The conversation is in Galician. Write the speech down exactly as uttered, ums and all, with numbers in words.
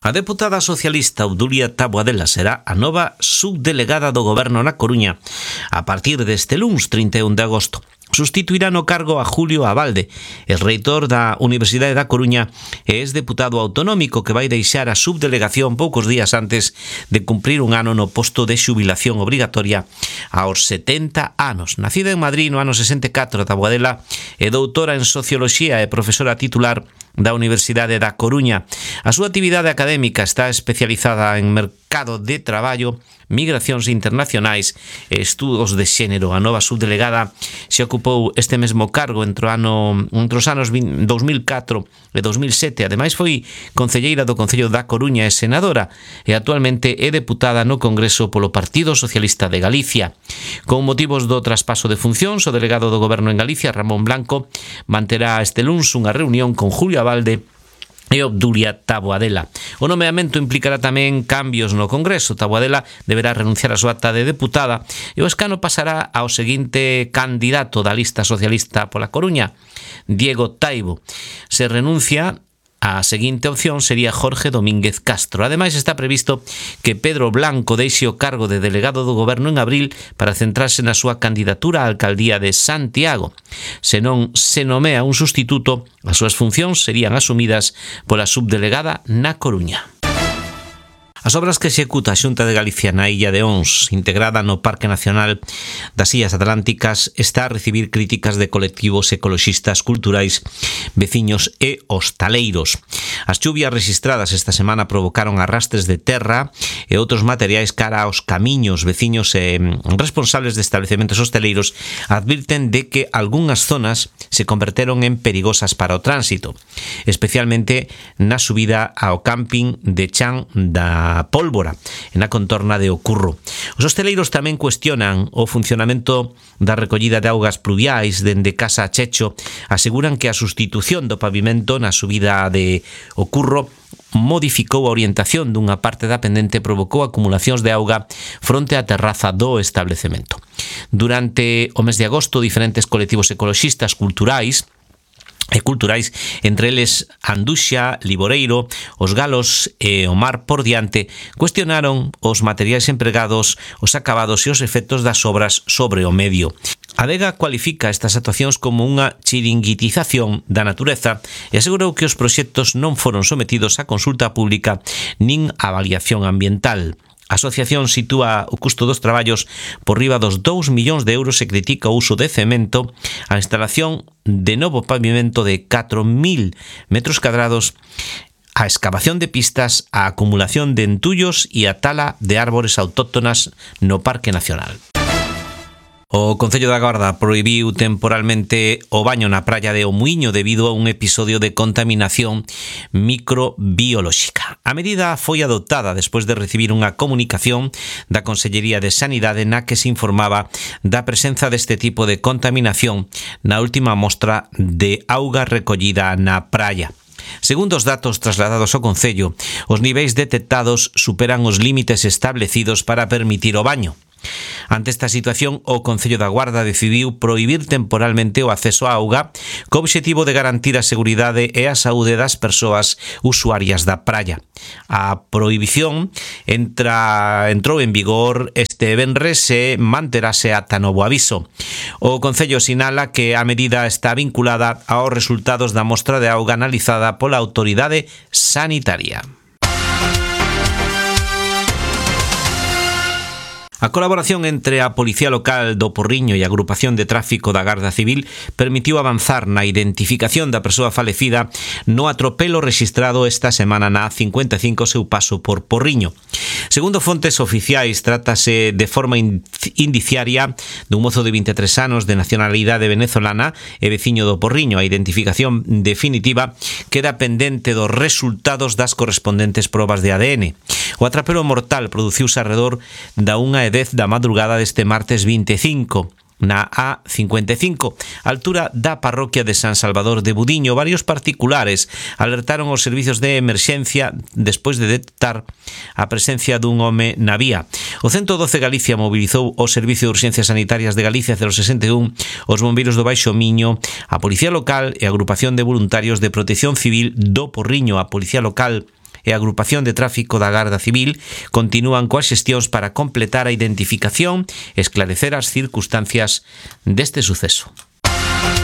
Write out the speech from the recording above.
A deputada socialista Obdulia Taboadela será a nova subdelegada do Goberno na Coruña a partir deste luns trinta e un de agosto. Sustituirá no cargo a Julio Abalde, el reitor da Universidade da Coruña e ex deputado autonómico que vai deixar a subdelegación poucos días antes de cumprir un ano no posto de xubilación obrigatoria aos setenta anos. Nacida en Madrid no ano sesenta e catro, Taboadela é doutora en Socioloxía e profesora titular da Universidade da Coruña. A súa actividade académica está especializada en mercado de traballo, migracións internacionais e estudos de xénero. A nova subdelegada se ocupou este mesmo cargo entre, o ano, entre os anos dous mil catro e dous mil sete. Ademais foi concelleira do Concello da Coruña e senadora e actualmente é deputada no Congreso polo Partido Socialista de Galicia. Con motivos do traspaso de funcións, o delegado do Goberno en Galicia, Ramón Blanco, manterá este luns unha reunión con Julio Abalde e Obdulia Taboadela. O nomeamento implicará tamén cambios no Congreso. Taboadela deberá renunciar a súa acta de deputada e o escano pasará ao seguinte candidato da lista socialista pola Coruña, Diego Taibo. Se renuncia, a seguinte opción sería Jorge Domínguez Castro. Ademais, está previsto que Pedro Blanco deixe o cargo de delegado do Goberno en abril para centrarse na súa candidatura á alcaldía de Santiago. Se non se nomea un sustituto, as súas funcións serían asumidas pola subdelegada na Coruña. As obras que executa a Xunta de Galicia na Illa de Ons, integrada no Parque Nacional das Illas Atlánticas, está a recibir críticas de colectivos ecoloxistas, culturais, veciños e hostaleiros. As chuvias registradas esta semana provocaron arrastres de terra e outros materiais cara aos camiños. Veciños e responsables de establecementos hostaleiros advirten de que algunhas zonas se converteron en perigosas para o tránsito, especialmente na subida ao camping de Chan da Pólvora, na contorna de Ocurro. Os hosteleiros tamén cuestionan o funcionamento da recollida de augas pluviais dende Casa Checho. Aseguran que a sustitución do pavimento na subida de Ocurro modificou a orientación dunha parte da pendente e provocou acumulacións de auga fronte á terraza do establecemento. Durante o mes de agosto, diferentes colectivos ecoloxistas culturais e culturais, entre eles Anduxa, Liboreiro, Os Galos e o Mar por Diante, cuestionaron os materiais empregados, os acabados e os efectos das obras sobre o medio. A Adega cualifica estas actuacións como unha chiringuitización da natureza e asegurou que os proxectos non foron sometidos a consulta pública nin a avaliación ambiental. A asociación sitúa o custo dos traballos por riba dos dous millóns de euros e critica o uso de cemento, a instalación de novo pavimento de catro mil metros cadrados, a excavación de pistas, a acumulación de entullos e a tala de árbores autóctonas no Parque Nacional. O Concello da Guarda prohibiu temporalmente o baño na praia de O Muiño debido a un episodio de contaminación microbiolóxica. A medida foi adoptada despois de recibir unha comunicación da Consellería de Sanidade na que se informaba da presenza deste tipo de contaminación na última mostra de auga recollida na praia. Segundo os datos trasladados ao Concello, os niveis detectados superan os límites establecidos para permitir o baño. Ante esta situación, o Concello da Guarda decidiu prohibir temporalmente o acceso á auga co obxectivo de garantir a seguridade e a saúde das persoas usuarias da praia. A prohibición entra, entrou en vigor este venres e manterase ata novo aviso. O Concello sinala que a medida está vinculada aos resultados da mostra de auga analizada pola autoridade sanitaria. A colaboración entre a Policía Local do Porriño e a Agrupación de Tráfico da Garda Civil permitiu avanzar na identificación da persoa falecida no atropelo rexistrado esta semana na A cincuenta e cinco seu paso por Porriño. Segundo fontes oficiais, trátase de forma indiciaria dun mozo de vinte e tres anos de nacionalidade venezolana e veciño do Porriño. A identificación definitiva queda pendente dos resultados das correspondentes probas de A D N. O atropelo mortal produciuse arredor da unha e dez da madrugada deste martes vinte e cinco na A cincuenta e cinco, altura da parroquia de San Salvador de Budiño. Varios particulares alertaron os servizos de emerxencia despois de detectar a presencia dun home na vía. O ciento doce Galicia mobilizou o Servicio de Urxencias Sanitarias de Galicia cero sesenta e un, os bombeiros do Baixo Miño, a Policía Local e a Agrupación de Voluntarios de Protección Civil do Porriño. A Policía Local e a Agrupación de Tráfico da Garda Civil continúan coas xestións para completar a identificación e esclarecer as circunstancias deste suceso.